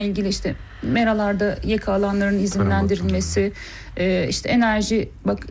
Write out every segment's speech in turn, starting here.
ilgili işte meralarda YK alanlarının izinlendirilmesi, işte Enerji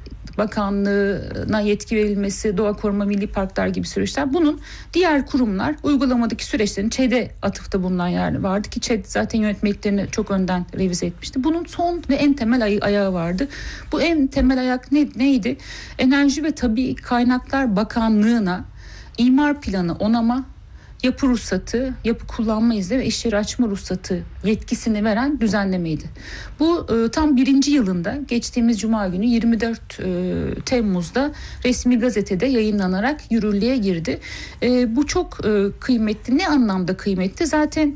Bakanlığı'na yetki verilmesi, Doğa Koruma Milli Parklar gibi süreçler. Bunun diğer kurumlar uygulamadaki süreçlerin ÇED'e atıfta bulunan yer vardı ki ÇED zaten yönetmeliklerini çok önden revize etmişti. Bunun son ve en temel ayağı vardı. Bu en temel ayak neydi? Enerji ve Tabii Kaynaklar Bakanlığı'na imar planı onama, yapı ruhsatı, yapı kullanma izni ve iş yeri açma ruhsatı yetkisini veren düzenlemeydi. Bu tam 1. yılında geçtiğimiz Cuma günü 24 Temmuz'da resmi gazetede yayınlanarak yürürlüğe girdi. Bu çok kıymetli. Ne anlamda kıymetli? Zaten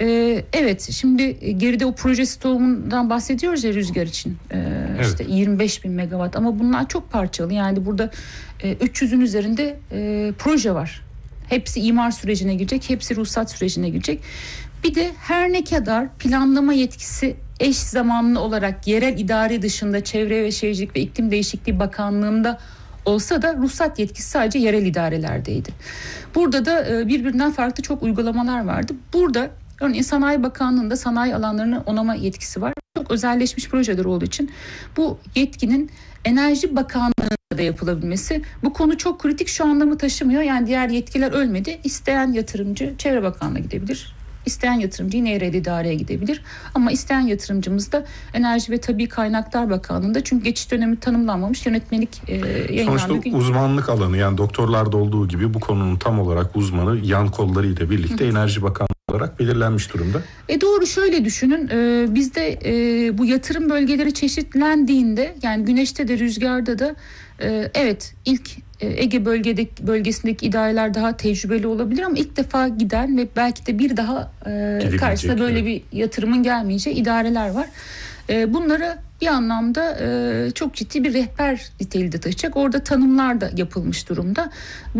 evet, şimdi geride o proje stoğundan bahsediyoruz ya rüzgar için. Evet. İşte 25.000 megawatt ama bunlar çok parçalı. Yani burada 300'ün üzerinde proje var. Hepsi imar sürecine girecek, hepsi ruhsat sürecine girecek. Bir de her ne kadar planlama yetkisi eş zamanlı olarak yerel idare dışında Çevre ve Şehircilik ve İklim Değişikliği Bakanlığı'nda olsa da ruhsat yetkisi sadece yerel idarelerdeydi. Burada da birbirinden farklı çok uygulamalar vardı. Burada örneğin Sanayi Bakanlığı'nda sanayi alanlarını onama yetkisi var. Çok özelleşmiş projeler olduğu için bu yetkinin Enerji Bakanlığı'nda da yapılabilmesi, bu konu çok kritik, şu anlamı taşımıyor. Yani diğer yetkiler ölmedi. İsteyen yatırımcı Çevre Bakanlığı'na gidebilir. İsteyen yatırımcı yine yerel idareye gidebilir. Ama isteyen yatırımcımız da Enerji ve Tabii Kaynaklar Bakanlığı'nda, çünkü geçiş dönemi tanımlanmamış, yönetmelik yayınlandı. Sonuçta uzmanlık alanı, yani doktorlarda olduğu gibi bu konunun tam olarak uzmanı yan kollarıyla birlikte Enerji Bakanlığı olarak belirlenmiş durumda. Doğru, şöyle düşünün, bizde bu yatırım bölgeleri çeşitlendiğinde, yani güneşte de rüzgarda da evet, ilk Ege bölgesindeki idareler daha tecrübeli olabilir ama ilk defa giden ve belki de bir daha karşısına böyle bir yatırımın gelmeyeceği idareler var. Bunlara bir anlamda çok ciddi bir rehber niteliği de taşıyacak. Orada tanımlar da yapılmış durumda.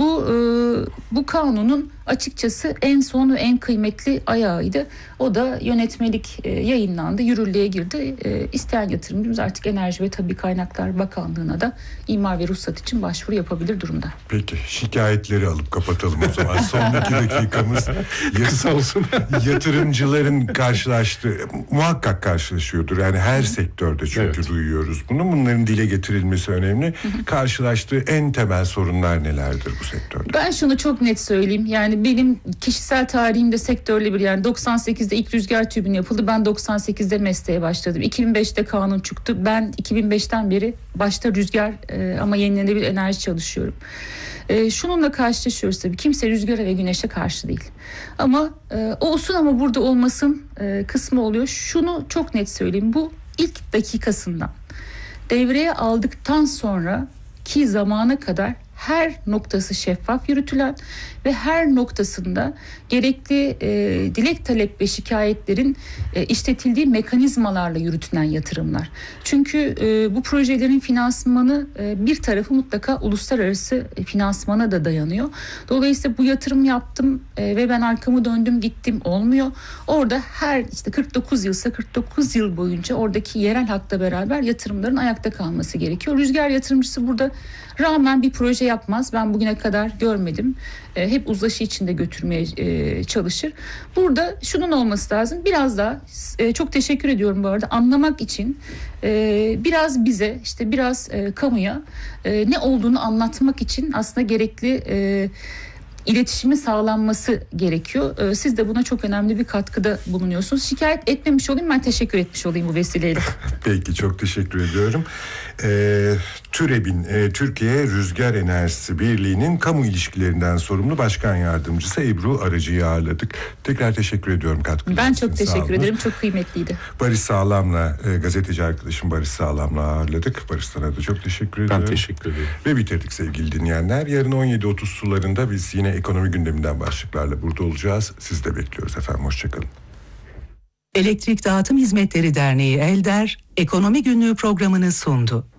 Bu kanunun açıkçası en son ve en kıymetli ayağıydı. O da yönetmelik yayınlandı, yürürlüğe girdi. İsteyen yatırımcımız artık Enerji ve Tabii Kaynaklar Bakanlığı'na da imar ve ruhsat için başvuru yapabilir durumda. Peki, şikayetleri alıp kapatalım o zaman. Son 2 dakikamız. Kısa olsun. Yatırımcıların karşılaştığı, muhakkak karşılaşıyordur. Yani her sektörde çünkü duyuyoruz bunu. Bunların dile getirilmesi önemli. Karşılaştığı en temel sorunlar nelerdir bu sektörde? Ben şunu çok net söyleyeyim. Yani benim kişisel tarihimde sektörle bir, yani 98'de ilk rüzgar türbini yapıldı. Ben 98'de mesleğe başladım. 2005'te kanun çıktı. Ben 2005'ten beri başta rüzgar ama yenilenebilir enerji çalışıyorum. Şununla karşılaşıyoruz tabii. Kimse rüzgara ve güneşe karşı değil. Ama olsun ama burada olmasın kısmı oluyor. Şunu çok net söyleyeyim. Bu ilk dakikasından devreye aldıktan sonra ki zamana kadar her noktası şeffaf yürütülen ve her noktasında gerekli dilek, talep ve şikayetlerin işletildiği mekanizmalarla yürütülen yatırımlar. Çünkü bu projelerin finansmanı bir tarafı mutlaka uluslararası finansmana da dayanıyor. Dolayısıyla bu yatırım yaptım ve ben arkamı döndüm gittim olmuyor. Orada her 49 yılsa 49 yıl boyunca oradaki yerel halkla beraber yatırımların ayakta kalması gerekiyor. Rüzgar yatırımcısı burada rağmen bir proje yapmaz. Ben bugüne kadar görmedim. Hep uzlaşı içinde götürmeye çalışır. Burada şunun olması lazım. Biraz daha çok teşekkür ediyorum bu arada. Anlamak için biraz bize, işte biraz kamuya ne olduğunu anlatmak için aslında gerekli iletişimi sağlanması gerekiyor. Siz de buna çok önemli bir katkıda bulunuyorsunuz. Şikayet etmemiş olayım, ben teşekkür etmiş olayım bu vesileyle. Peki, çok teşekkür ediyorum. TÜREB'in, Türkiye Rüzgar Enerjisi Birliği'nin kamu ilişkilerinden sorumlu başkan yardımcısı Ebru Arıcı'yı ağırladık. Tekrar teşekkür ediyorum katkınız için. Ben çok teşekkür ederim. Çok kıymetliydi. Barış Sağlam'la, gazeteci arkadaşım Barış Sağlam'la ağırladık. Barış, sana da çok teşekkür ediyorum. Ben teşekkür ederim. Ve bitirdik sevgili dinleyenler. Yarın 17.30 sularında biz yine ekonomi gündeminden başlıklarla burada olacağız. Siz de bekliyoruz efendim. Hoşçakalın. Elektrik Dağıtım Hizmetleri Derneği ELDER, Ekonomi Günlüğü programını sundu.